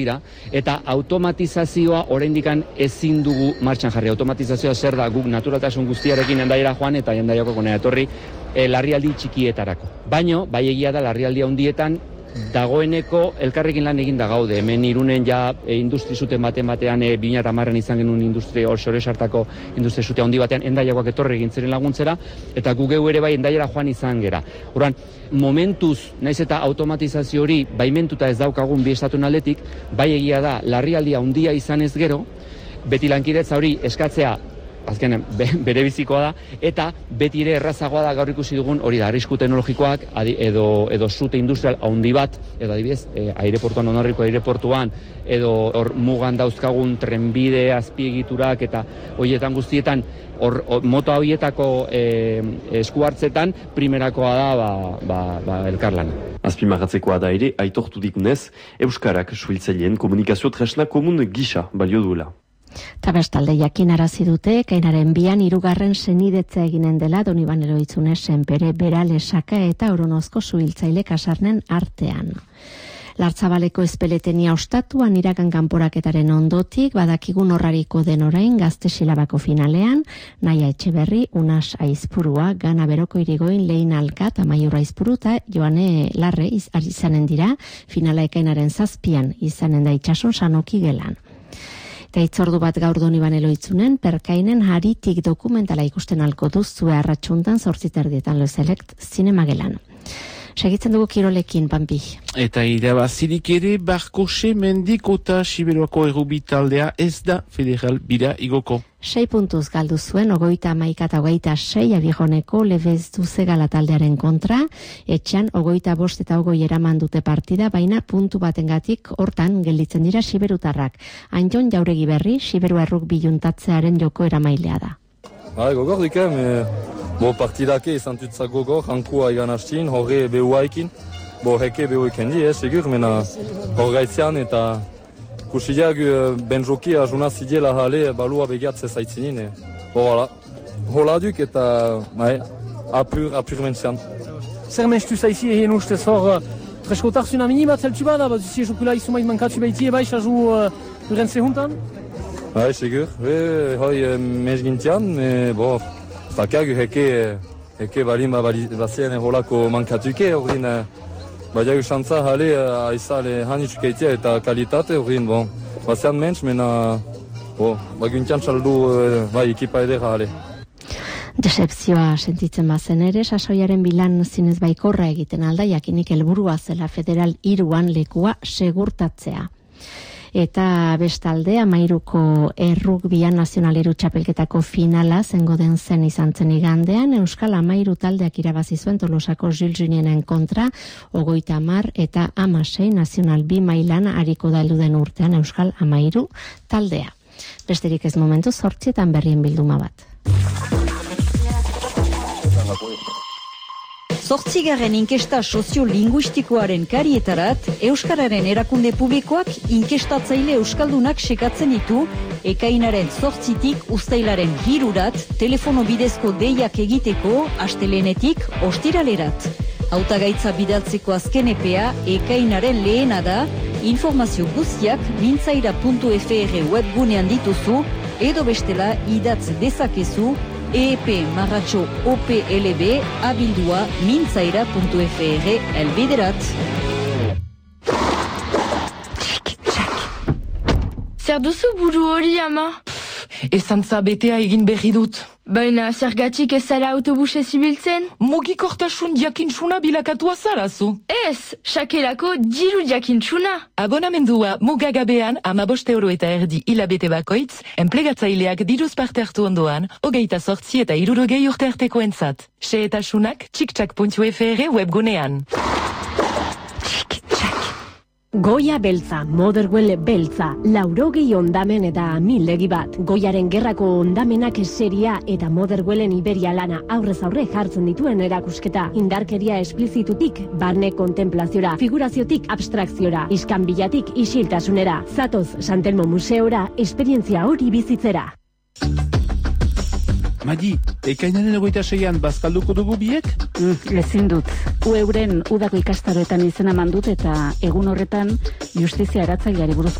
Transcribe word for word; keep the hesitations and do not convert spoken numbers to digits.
eta automatizazioa oraindikan ezin dugu martxan jarri. Automatizazioa zer da, guk naturaltasun guztiarekin endaiara joan eta endaiako konea etorri e, larrialdi txikietarako. Baino, bai egia da larrialdi handietan dagoeneko elkarrekin lan egin da gaude. Hemen Irunen ja e, industri zuten baten batean e, bi mila hamarrean izan genuen industri hor Soresartako industri zute handi batean endaiakoak etorri egin ziren laguntzera eta gu geu ere bai endaiara joan izan gera. Orduan, momentuz, naiz eta automatizazio hori baimentuta ez daukagun bi estatuen aldetik, bai egia da larrialdia handia izan ez gero, beti lankidetza hori eskatzea azkenen bere bizikoa da, eta beti ere errazagoa da gaur ikusi dugun hori da, arrisku teknologikoak adi, edo, edo zute industrial handi bat, edo adibidez, e, aireportuan, Onorriko aireportuan, edo hor mugan dauzkagun trenbide azpiegiturak eta horietan guztietan, hor, or, moto horietako e, esku hartzetan, primerakoa da ba, ba, ba, elkarlana. Azpimarratzekoa da ere, aitortu dikunez, Euskarak suhiltzaileen komunikazio tresna komun gisa balio duela. Ta bestalde jakinarazi dute ekainaren bian hirugarren senidetza eginen dela Donibane Lohitzune Senpere Bera Lesaka eta Oronozko suhiltzaile kasarnen artean. Lartzabaleko ezpeletenia ostatuan iragan kanporaketaren ondotik badakigun horrariko den orain Gazte Silabako finalean Naia Etxeberri, Unas Aizpurua, Gana Beroko Irigoin, Lein Alkat, Amaiur Aizpuru eta Joane Larre izanen dira finala ekainaren zazpian izanen da itsason Sanoki gelan. Eta itzordu bat gaur Donibane Loitzunen, Perkainen haritik dokumentala ikusten alko duzue arratsuntan zortziterdietan Lozelekt zinema gelan. Segitzen dugu kirolekin, Pampi. Eta irabazirik ere, Barkose Mendikota Siberuako errubi taldea ez da federal bira igoko. Sei puntuz galdu zuen, ogoita amaika eta ogoita sei abijoneko lebez duzegala taldearen kontra, etxan ogoita bost eta ogoi eraman dute partida, baina puntu batengatik hortan gelditzen dira Siberutarrak. Anjon Jauregi Berri, Siberu erruk biluntatzearen joko eramailea da. Hai, gogor dike, me... Bo partidake izan tutza gogor, hankua egan hastin, horre behuaikin, bo heke behuaiken di, eh, segur, mena horgaitzean eta kusileak benjoki ajuna zidiela jale balua begiatze zaitzinin. Eh. Bo, hola, hola duk eta mai, apur, apur mentzean. Zer mestu zaizi egin ustez hor, freskotarzuna minimat zeltu bada, bat zuzi esokula izumait mankatu behitie bai, xazu urentze juntan? Hai, segur, e, hoi mezgintian, me, bo, Zakak heke, heke balin bazien holako mankatuke, horrin badiago xantza jale aizale hanitxukeitea eta kalitate, horrin, bon, bazian mentz, mena, bo, baguntian txaldu, bai, ekipa edera jale. Decepzioa sentitzen bazen ere, sasoiaren bilan zinez baikorra egiten alda, jakinik helburua zela federal hiruan lekua segurtatzea. Eta bestalde, Amairuko errugbian nazionaleru txapelketako finala zengo den zen izan zen igandean, Euskal Amairu taldeak irabazi zuen Tolosako Jules Junienen kontra, ogoita amar eta amasei nazional bi mailan hariko da heldu den urtean Euskal Amairu taldea. Besterik ez momentu zortzietan berrien bilduma bat. Zortzigarren inkesta soziolinguistikoaren karietarat, Euskararen erakunde publikoak inkestatzaile euskaldunak sekatzen ditu, ekainaren zortzitik uztailaren hirurat, telefono bidezko deiak egiteko, astelenetik ostiralerat. Hautagaitza bidaltzeko azken epea, ekainaren lehena da, informazio guztiak mintzaira puntu f r webgunean dituzu, edo bestela idatz dezakezu, E E P marratxo O P L B abildua mintzaira puntu f r elbiderat. Zer duzu buru hori, ama? Ezantza betea egin berri dut. Baina, zergatik ez zara autobusez ibiltzen? Mugikortasun jakintsuna bilakatua zarazu. Ez, sakelako diru jakintsuna. Abonamendua mugagabean amabost euro eta erdi hilabete bakoitz, enplegatzaileak diruz parte hartu ondoan, hogeita sortzi eta hirurogei urte arteko entzat. Xehetasunak txiktsak puntu f r webgunean. Goia beltza, Motherwell beltza, laurogei ondamen eta amildegi bat. Goiaren gerrako ondamenak seria eta Motherwellen Iberia lana aurrez aurre jartzen dituen erakusketa. Indarkeria esplizitutik, barne kontemplaziora, figuraziotik abstrakziora, iskanbilatik isiltasunera. Zatoz Santelmo Museora, esperientzia hori bizitzera. Madi, ekainaren egoita seian bazkalduko dugu biek? Mm, ezin dut. Euren udako ikastaroetan izena mandut eta egun horretan justizia eratzaileari buruzko